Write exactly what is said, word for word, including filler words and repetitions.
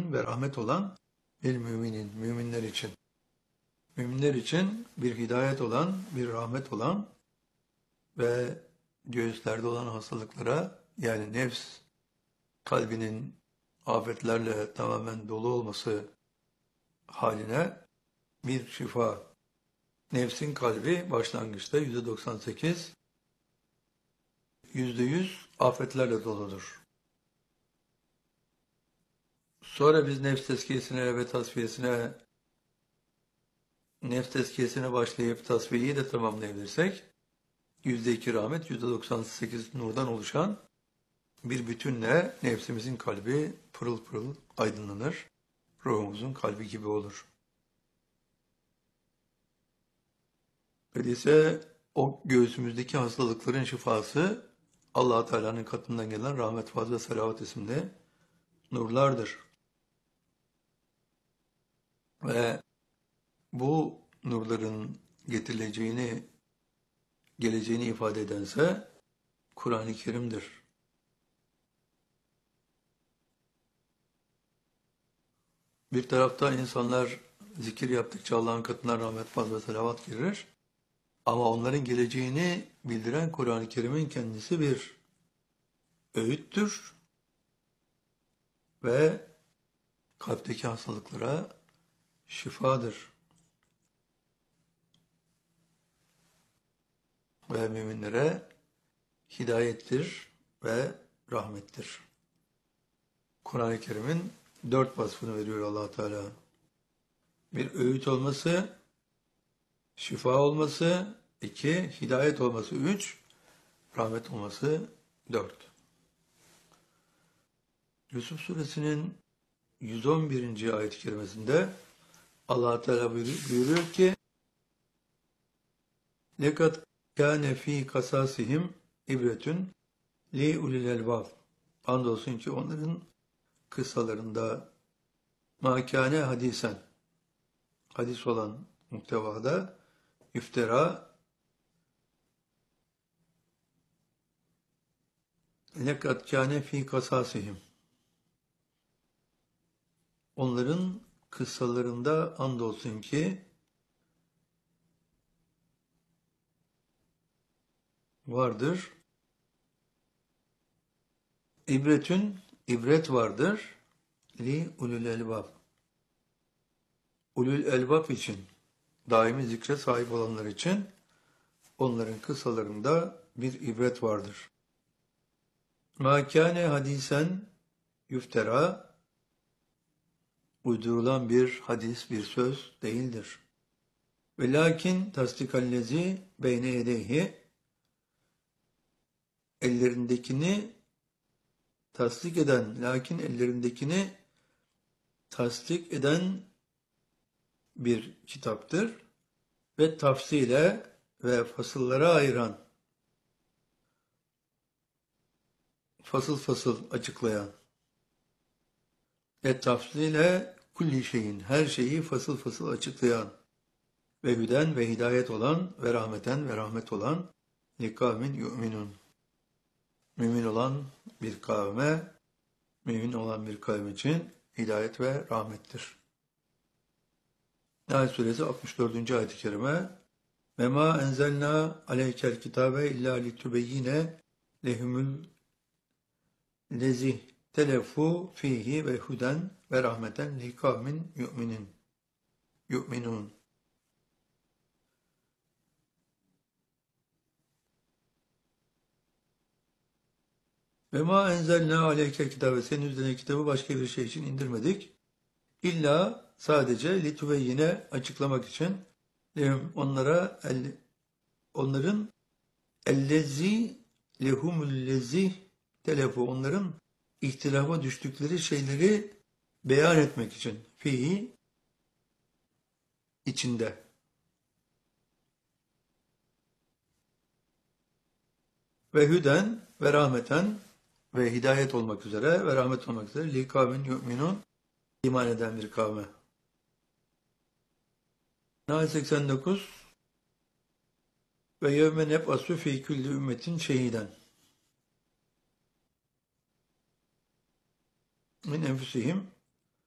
olan ve rahmet olan bir müminin, müminler için. Müminler için bir hidayet olan, bir rahmet olan ve göğüslerde olan hastalıklara, yani nefs kalbinin afetlerle tamamen dolu olması haline bir şifa. Nefsin kalbi başlangıçta yüzde doksan sekiz, yüzde yüz afetlerle doludur. Sonra biz nefs tezkiyesine ve tasfiyesine nefs tezkiyesine başlayıp tasfiyeyi de tamamlayabilirsek yüzde iki rahmet, yüzde doksan sekiz nurdan oluşan bir bütünle nefsimizin kalbi pırıl pırıl aydınlanır. Ruhumuzun kalbi gibi olur. Öyleyse o göğsümüzdeki hastalıkların şifası Allah Teala'nın katından gelen rahmet, fazl ve selavat isimli nurlardır. Ve bu nurların getirileceğini, geleceğini ifade edense Kur'an-ı Kerim'dir. Bir tarafta insanlar zikir yaptıkça Allah'ın katından rahmet, fazl ve selavat gelir. Ama onların geleceğini bildiren Kur'an-ı Kerim'in kendisi bir öğüttür ve kalpteki hastalıklara şifadır. Ve müminlere hidayettir ve rahmettir. Kur'an-ı Kerim'in dört vasfını veriyor Allah Teala. Bir öğüt olması, şifa olması, iki, hidayet olması, üç, rahmet olması, dört. Yusuf Suresinin yüz on birinci ayet-i kerimesinde Allah Teala buyuruyor ki لَقَدْ كَانَ ف۪ي قَسَاسِهِمْ اِبْرَةٌ لِيُّلِلْ الْبَابِ Andolsun ki onların kıssalarında makâne hadisen, hadis olan muhtevada iftira, لَقَدْ كَانَ ف۪ي قَسَاسِهِمْ onların kıssalarında andolsun ki vardır. İbretün, ibret vardır. Li ulul elbab. Ulul elbab için, daimi zikre sahip olanlar için onların kıssalarında bir ibret vardır. Ma kâne hadisen yüftera, uydurulan bir hadis, bir söz değildir. Ve lakin tasdikallezi beyne yedeyhi, ellerindekini tasdik eden, lakin ellerindekini tasdik eden bir kitaptır ve tafsile ve fasıllara ayıran, fasıl fasıl açıklayan ve tafsile kulli şeyin, her şeyi fasıl fasıl açıklayan ve hüden ve hidayet olan ve rahmeten ve rahmet olan likavmin yu'minun. Mümin olan bir kavme, mümin olan bir kavim için hidayet ve rahmettir. Nahl Suresi altmış dördüncü ayet-i kerime ve ma enzelna aleykel kitabe illa litübeyyine lehumul lezih telefu fihi ve huden ve rahmeten li kavmin yu'minin yu'minun. Ve ma enzelna aleyke kitabe, senin üzerine kitabı başka bir şey için indirmedik. İlla sadece litübeyyine, açıklamak için lehum, onlara el, onların ellezi lehumullezi telefu, onların ihtilafa düştükleri şeyleri beyan etmek için, fihi içinde. Ve hüden ve rahmeten ve hidayet olmak üzere ve rahmet olmak üzere li kavmin yu'minun, iman eden bir kavme. Nahl seksen dokuz ve yevme neb'asu fî külli ümmetin şehiden min enfüsihim